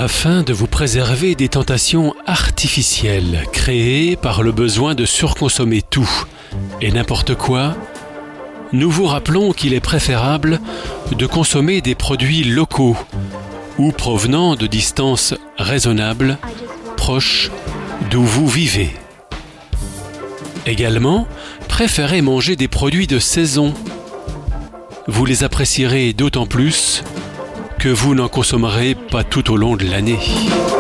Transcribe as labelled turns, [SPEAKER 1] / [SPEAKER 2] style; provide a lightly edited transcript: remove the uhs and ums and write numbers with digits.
[SPEAKER 1] Afin de vous préserver des tentations artificielles créées par le besoin de surconsommer tout et n'importe quoi, nous vous rappelons qu'il est préférable de consommer des produits locaux ou provenant de distances raisonnables, proches d'où vous vivez. Également, préférez manger des produits de saison. Vous les apprécierez d'autant plus que vous n'en consommerez pas tout au long de l'année.